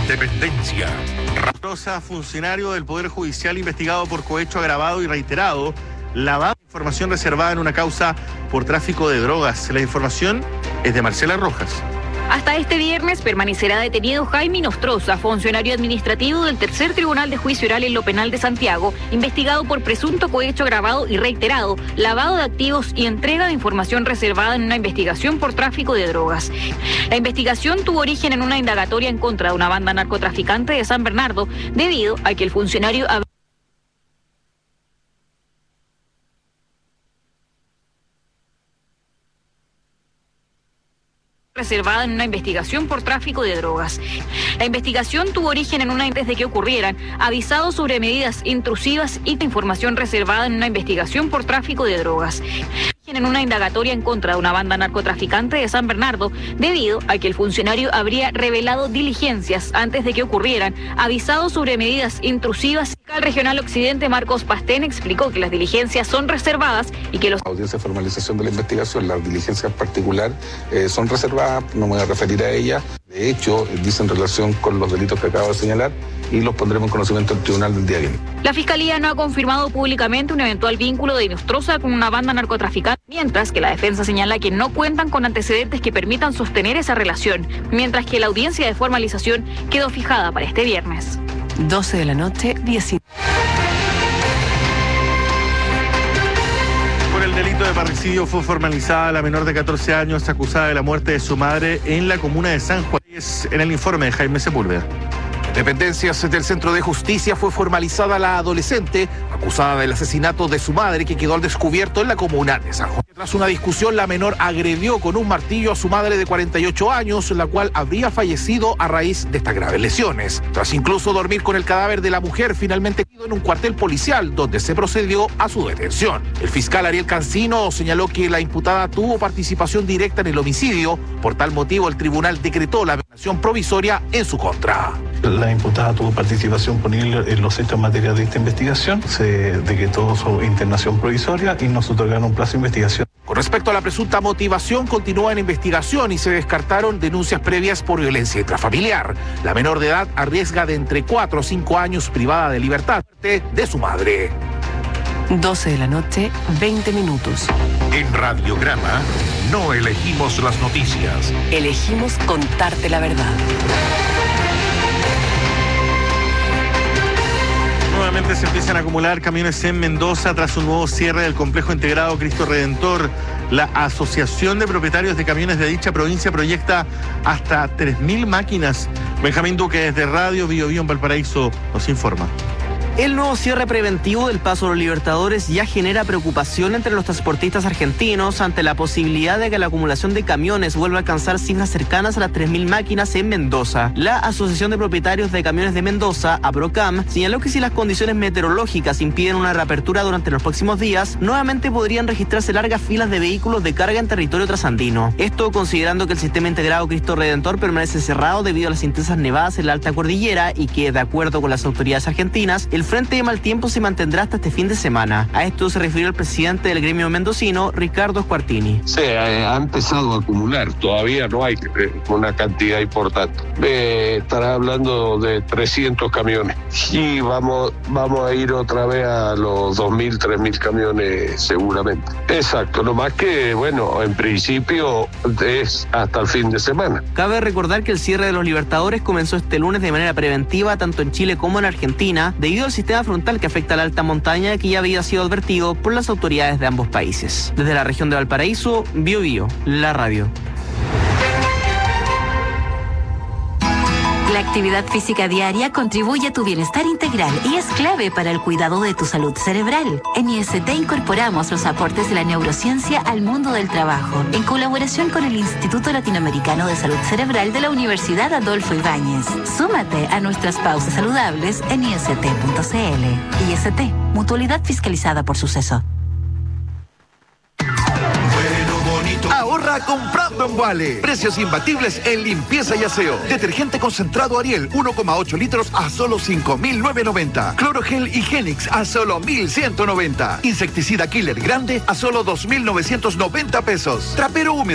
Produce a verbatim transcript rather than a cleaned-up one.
Independencia. Rosa, funcionario del Poder Judicial investigado por cohecho agravado y reiterado, lavado de información reservada en una causa por tráfico de drogas. La información es de Marcela Rojas. Hasta este viernes permanecerá detenido Jaime Nostroza, funcionario administrativo del Tercer Tribunal de Juicio Oral en lo Penal de Santiago, investigado por presunto cohecho agravado y reiterado, lavado de activos y entrega de información reservada en una investigación por tráfico de drogas. La investigación tuvo origen en una indagatoria en contra de una banda narcotraficante de San Bernardo, debido a que el funcionario había reservada en una investigación por tráfico de drogas. La investigación tuvo origen en una antes de que ocurrieran, avisado sobre medidas intrusivas y información reservada en una investigación por tráfico de drogas. En una indagatoria en contra de una banda narcotraficante de San Bernardo, debido a que el funcionario habría revelado diligencias antes de que ocurrieran, avisado sobre medidas intrusivas. El regional occidente Marcos Pastén explicó que las diligencias son reservadas y que los... La audiencia de formalización de la investigación, las diligencias en particular eh, son reservadas, no me voy a referir a ellas. De hecho, dicen relación con los delitos que acabo de señalar y los pondremos en conocimiento del tribunal del día viernes. La Fiscalía no ha confirmado públicamente un eventual vínculo de Nostroza con una banda narcotraficante, mientras que la defensa señala que no cuentan con antecedentes que permitan sostener esa relación, mientras que la audiencia de formalización quedó fijada para este viernes. doce de la noche, diecinueve. Por el delito de parricidio fue formalizada la menor de catorce años acusada de la muerte de su madre en la comuna de San Juan. Es en el informe de Jaime Sepúlveda. Dependencias del Centro de Justicia fue formalizada la adolescente acusada del asesinato de su madre que quedó al descubierto en la comuna de San Juan. Tras una discusión, la menor agredió con un martillo a su madre de cuarenta y ocho años, la cual habría fallecido a raíz de estas graves lesiones. Tras incluso dormir con el cadáver de la mujer, finalmente quedó en un cuartel policial donde se procedió a su detención. El fiscal Ariel Cancino señaló que la imputada tuvo participación directa en el homicidio. Por tal motivo, el tribunal decretó la mediación provisoria en su contra. La imputada tuvo participación ponible en los hechos en materia de esta investigación. Se decretó su internación provisoria y nos otorgaron un plazo de investigación. Con respecto a la presunta motivación, continúa en investigación y se descartaron denuncias previas por violencia intrafamiliar. La menor de edad arriesga de entre cuatro o cinco años privada de libertad de su madre. doce de la noche, veinte minutos. En Radiograma no elegimos las noticias. Elegimos contarte la verdad. Nuevamente se empiezan a acumular camiones en Mendoza tras un nuevo cierre del complejo integrado Cristo Redentor. La Asociación de Propietarios de Camiones de dicha provincia proyecta hasta tres mil máquinas. Benjamín Duque desde Radio Bio Bio en Valparaíso nos informa. El nuevo cierre preventivo del Paso de los Libertadores ya genera preocupación entre los transportistas argentinos ante la posibilidad de que la acumulación de camiones vuelva a alcanzar cifras cercanas a las tres mil máquinas en Mendoza. La Asociación de Propietarios de Camiones de Mendoza, APROCAM, señaló que si las condiciones meteorológicas impiden una reapertura durante los próximos días, nuevamente podrían registrarse largas filas de vehículos de carga en territorio trasandino. Esto considerando que el sistema integrado Cristo Redentor permanece cerrado debido a las intensas nevadas en la alta cordillera y que, de acuerdo con las autoridades argentinas, el El frente de mal tiempo se mantendrá hasta este fin de semana. A esto se refirió el presidente del gremio mendocino, Ricardo Escuartini. Sí, ha empezado a acumular, todavía no hay una cantidad importante. Eh, estará hablando de trescientos camiones y vamos, vamos a ir otra vez a los dos mil, tres mil camiones seguramente. Exacto, nomás que, bueno, en principio es hasta el fin de semana. Cabe recordar que el cierre de los Libertadores comenzó este lunes de manera preventiva tanto en Chile como en Argentina, debido al sistema frontal que afecta a la alta montaña que ya había sido advertido por las autoridades de ambos países. Desde la región de Valparaíso, Bio Bio, la radio. La actividad física diaria contribuye a tu bienestar integral y es clave para el cuidado de tu salud cerebral. En I S T incorporamos los aportes de la neurociencia al mundo del trabajo, en colaboración con el Instituto Latinoamericano de Salud Cerebral de la Universidad Adolfo Ibáñez. Súmate a nuestras pausas saludables en I S T punto C L. I S T, mutualidad fiscalizada por Suceso. Ahorra comprando en Wale. Precios imbatibles en limpieza y aseo. Detergente concentrado Ariel uno coma ocho litros a solo cinco mil novecientos noventa. Clorogel Higienix a solo mil ciento noventa. Insecticida Killer grande a solo dos mil novecientos noventa pesos. Trapero húmedo